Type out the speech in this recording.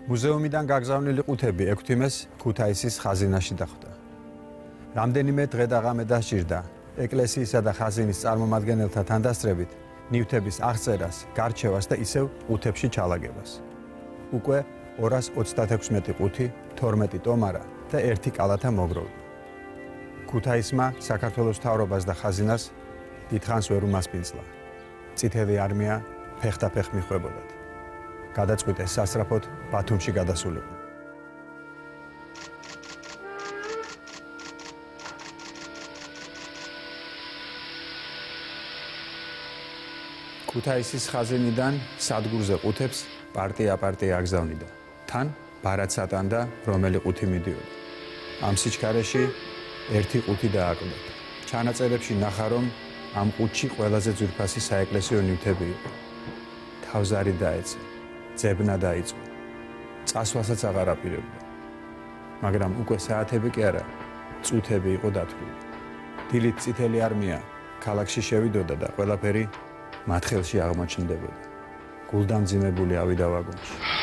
მუზეუმიდან გაგზავნილი ყუთები ექვთიმეს ქუთაისის ხაზინაში დახვდა. რამდენიმე დღე და ღამე დასჭირდა ეკლესიისა და ხაზინის წარმომადგენელთა თანდასწრებით ნივთების აღწერას, გარჩევას და ისევ ყუთებში ჩალაგებას. უკვე 236 ყუთი, 12 ტომარა და 1 კალათა მოგროვდა. ქუთაისმა საქართველოს მთავრობას და ხაზინას დიდხანს ვერ უმასპინძლა. წითელი არმია ფეხდაფეხ მიხვებოდათ. გადაწყვიტეს სასწრაფოდ ბათუმში გადასულიყო. ქუთაისის ხაზინიდან სადგურზე ყუთებს პარტია აგზავნიდა. თან ბარად სატანდა, რომელი ყუთი მიდიოდა. ამ სიჩქარეში 1 ყუთი დააკვდათ. ჩანაწერებში ნახა, რომ ამ ყუთში ყველაზე ძვირფასი საეკლესიო ნივთები იყო. თავზარი დაეცა, ძებნა დაიწყო. წასვლასაც აღარ აპირებდა. მაგრამ უკვე საათები კი არა, წუთები იყო დათვლილი. დილით წითელი არმია ქალაქში შევიდოდა და ყველაფერი მათ ხელში აღმოჩნდებოდა. გულდამძიმებული ავიდა ვაგონში.